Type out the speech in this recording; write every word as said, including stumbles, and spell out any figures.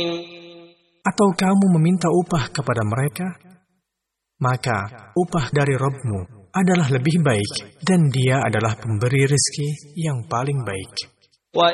Atau kamu meminta upah kepada mereka? Maka upah dari Rabb-Mu adalah lebih baik, dan Dia adalah pemberi rezeki yang paling baik.